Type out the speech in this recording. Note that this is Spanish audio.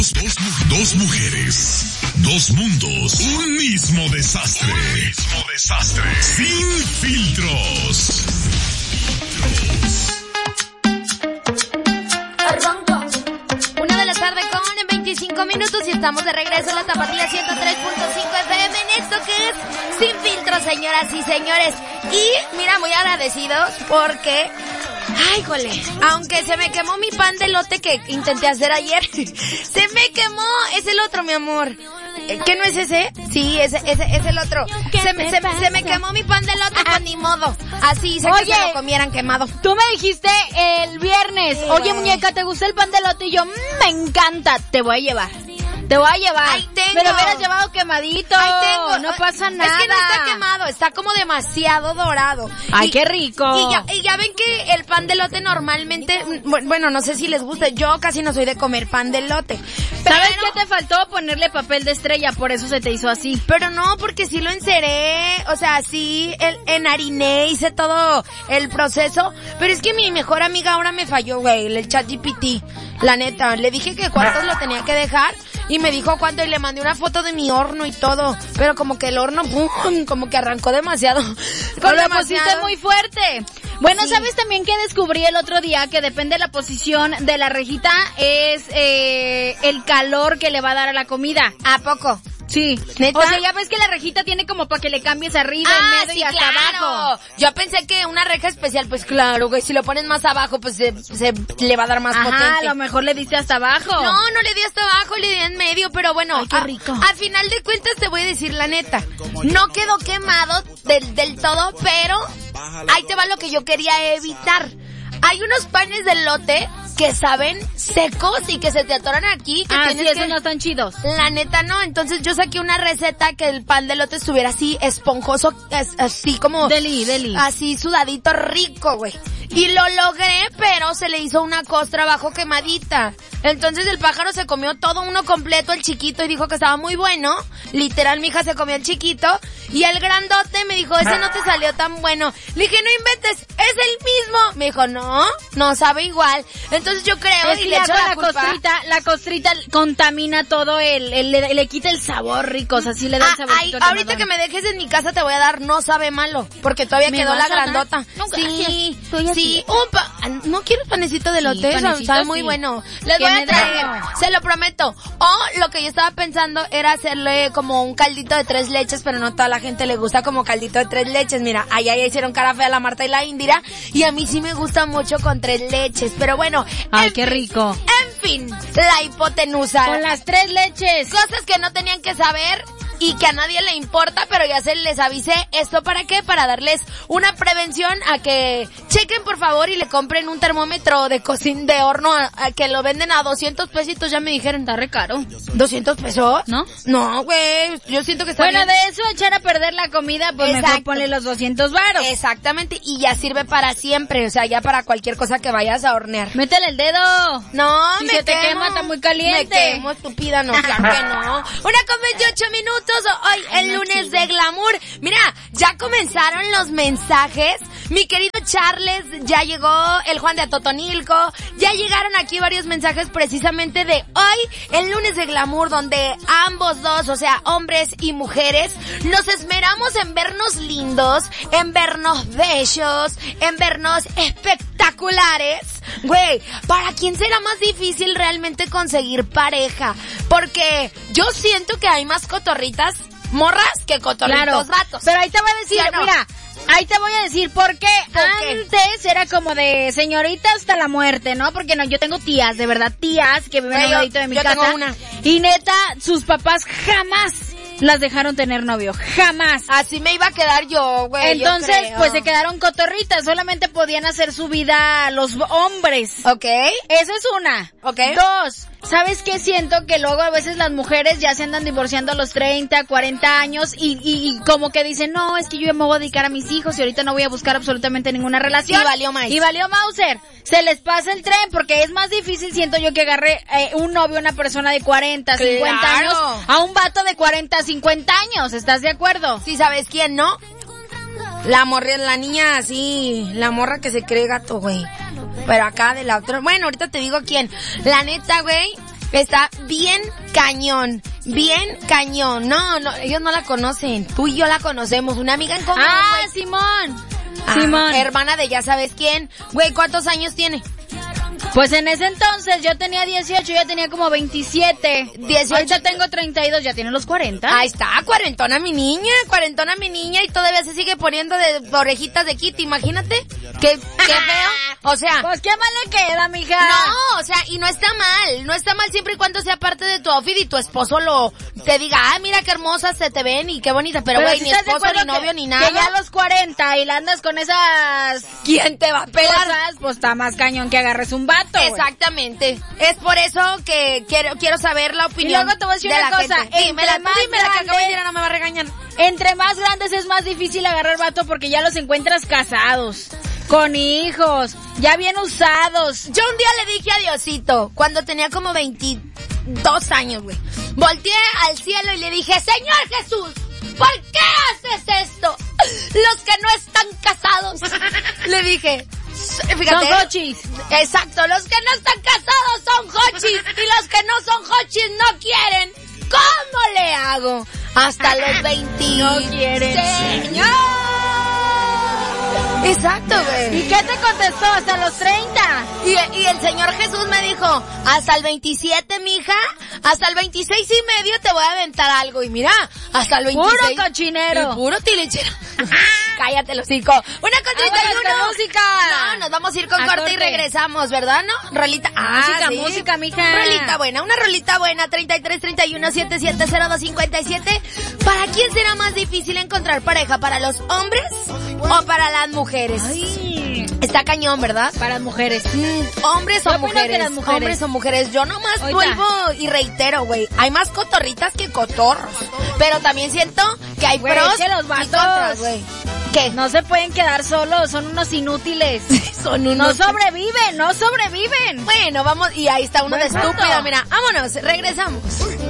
Dos mujeres, dos mundos, un mismo desastre. Sin filtros. 1:25 y estamos de regreso en la Tapatía 103.5 FM en esto que es Sin Filtros, señoras y señores. Y mira, muy agradecidos porque... ¡ay, jole! Aunque se me quemó mi pan de elote que intenté hacer ayer. ¡Se me quemó! Es el otro, mi amor. ¿Qué no es ese? Sí, es el otro. Se me quemó mi pan de elote, pues ni modo. Así hice que se lo comieran quemado. Tú me dijiste el viernes, sí, oye, muñeca, ¿te gusta el pan de elote? Y yo, me encanta, te voy a llevar. Ahí tengo. Me lo hubieras llevado quemadito. Ahí tengo. No pasa nada. Es que no está quemado, está como demasiado dorado. Ay, qué rico. Y ya ven que el pan de elote normalmente, bueno, no sé si les gusta, yo casi no soy de comer pan de elote. ¿Sabes qué te faltó? Ponerle papel de estrella, por eso se te hizo así. Pero no, porque sí lo enceré, o sea, sí enhariné, hice todo el proceso. Pero es que mi mejor amiga ahora me falló, güey, el ChatGPT. La neta, le dije que cuántos lo tenía que dejar y me dijo cuánto y le mandé una foto de mi horno y todo. Pero como que el horno, ¡pum!, como que arrancó demasiado. Lo pusiste muy fuerte. Bueno, sí. ¿Sabes también que descubrí el otro día? Que depende de la posición de la rejita, es el calor que le va a dar a la comida. ¿A poco? Sí. ¿Neta? O sea, ya ves que la rejita tiene como para que le cambies arriba, en medio, sí, y hasta abajo. Yo pensé que una reja especial, pues claro, güey, si lo pones más abajo, pues se le va a dar más potente. A lo mejor le diste hasta abajo. No le di hasta abajo, le di en medio, pero bueno. Ay, qué rico. Al final de cuentas te voy a decir la neta. No quedó quemado del todo, pero ahí te va lo que yo quería evitar. Hay unos panes de elote que saben secos y que se te atoran aquí. Que sí, esos no están chidos. La neta no, entonces yo saqué una receta que el pan de elote estuviera así esponjoso, así como... Deli. Así sudadito rico, güey. Y lo logré, pero se le hizo una costra abajo quemadita. Entonces el pájaro se comió todo uno completo, el chiquito, y dijo que estaba muy bueno. Literal, mi hija se comió el chiquito. Y el grandote me dijo, ese no te salió tan bueno. Le dije, no inventes, es el mismo. Me dijo, no sabe igual. Entonces yo creo, y le echo la culpa. La costrita contamina todo, le quita el sabor rico, o sea, sí le da el sabor. Ahorita que me dejes en mi casa te voy a dar no sabe malo, porque todavía quedó la grandota. No, sí, ¿no quieres panecito de elote? Sí, sabe muy bueno. Les voy a traer, se lo prometo. O lo que yo estaba pensando era hacerle como un caldito de 3 leches, pero no a toda la gente le gusta como caldito de 3 leches. Mira, allá ya hicieron cara fea la Marta y la Indira, y a mí sí me gusta mucho con 3 leches, pero bueno. Ay, qué rico. En fin, la hipotenusa. Con las 3 leches. Cosas que no tenían que saber y que a nadie le importa, pero ya se les avisé. ¿Esto para qué? Para darles una prevención a que chequen, por favor, y le compren un termómetro de cocina, de horno, a que lo venden a 200 pesitos, ya me dijeron. Está re caro. ¿200 pesos? ¿No? No, güey, yo siento que está bueno, bien. De eso echar a perder la comida, pues exacto, mejor ponle los 200 varos. Exactamente, y ya sirve para siempre, o sea, ya para cualquier cosa que vayas a hornear. Métele el dedo. No, si me se te quemo. quema, está muy caliente. Me quemo, estúpida, no, claro que no. 1:28 minutos. Hoy, el lunes de glamour. Mira, ya comenzaron los mensajes. Mi querido Charles, ya llegó el Juan de Atotonilco. Ya llegaron aquí varios mensajes precisamente de hoy, el lunes de glamour, donde ambos dos, o sea, hombres y mujeres, nos esmeramos en vernos lindos, en vernos bellos, en vernos espectaculares. Güey, ¿para quién será más difícil realmente conseguir pareja? Porque yo siento que hay más cotorritas morras que cotorritos vatos. Pero ahí te voy a decir, ¿sí, no? Mira, ahí te voy a decir por qué. Antes era como de señorita hasta la muerte, ¿no? Porque no, yo tengo tías, de verdad, tías que viven al ladito de mi casa. Tengo una. Y neta, sus papás jamás las dejaron tener novio, jamás. Así me iba a quedar yo, güey. Entonces, pues se quedaron cotorritas, solamente podían hacer su vida los hombres. Ok. Esa es una. Ok. 2, ¿sabes qué? Siento que luego a veces las mujeres ya se andan divorciando a los 30, 40 años y como que dicen, no, es que yo ya me voy a dedicar a mis hijos y ahorita no voy a buscar absolutamente ninguna relación. Y valió más. Y valió Mauser. Se les pasa el tren porque es más difícil, siento yo, que agarre un novio, una persona de 40, 50 años a un vato de 40, 50 años. ¿Estás de acuerdo? Sí, ¿sabes quién, no? La niña así, la morra que se cree gato, güey. Pero acá de la otra, bueno, ahorita te digo quién. La neta, güey, Está bien cañón. No, ellos no la conocen. Tú y yo la conocemos. Una amiga en común. Simón. Simón. Hermana de ya sabes quién. Güey, ¿cuántos años tiene? Pues en ese entonces yo tenía 18, ella tenía como 27. 18. Ahorita tengo 32, ya tiene los 40. Ahí está, cuarentona mi niña y todavía se sigue poniendo de orejitas de Kitty, imagínate. Qué feo. O sea, pues qué mal le queda, mija. No, o sea, y no está mal siempre y cuando sea parte de tu outfit y tu esposo te diga, mira qué hermosas se te ven y qué bonitas, pero güey, si ni esposo, ni novio, ni nada. Que ya a los 40 y la andas con esas... ¿Quién te va a pelar? Cosas, pues está más cañón que agarres un vato. Exactamente. Es por eso que quiero saber la opinión. Y luego te voy a decir de una la cosa. Gente. Dímela, que acabo de decir, no me va a regañar. Entre más grandes es más difícil agarrar vato porque ya los encuentras casados, con hijos, ya bien usados. Yo un día le dije a Diosito, cuando tenía como 22 años, güey. Volteé al cielo y le dije, Señor Jesús, ¿por qué haces esto? Los que no están casados. Le dije, fíjate. Son hochis. Exacto, los que no están casados son hochis y los que no son hochis no quieren. ¿Cómo le hago? Hasta los 20. No quieren. Señor. Exacto, güey. ¿Y qué te contestó? Hasta los 30. Y el Señor Jesús me dijo, hasta el 27, mija, hasta el 26 y medio te voy a aventar algo. Y mira, hasta el 26. Puro cochinero. Puro tilichero. Cállate, los hocico. Una con 31. Música. No, nos vamos a ir con corte y regresamos, ¿verdad? ¿No? Rolita. Música, mija. Rolita buena, una rolita buena. 33 31 77 02 57. ¿Para quién será más difícil encontrar pareja? ¿Para los hombres o para las mujeres? Ay. Está cañón, ¿verdad? Para las mujeres. Hombres o mujeres. Las mujeres. Hombres o mujeres. Yo nomás vuelvo y reitero, güey. Hay más cotorritas que cotorros. Pero también siento que hay pros que los vatos, y contras, güey. ¿Qué? No se pueden quedar solos, son unos inútiles. No sobreviven. Bueno, vamos, y ahí está uno de estúpido, mira. Vámonos, regresamos.